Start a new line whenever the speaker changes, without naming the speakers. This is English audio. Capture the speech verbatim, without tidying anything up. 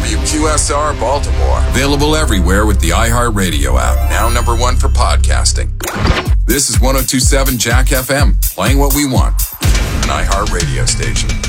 W Q S R Baltimore. Available everywhere with the iHeartRadio app. Now number one for podcasting. This is one oh two point seven Jack F M. Playing what we want. An iHeartRadio station.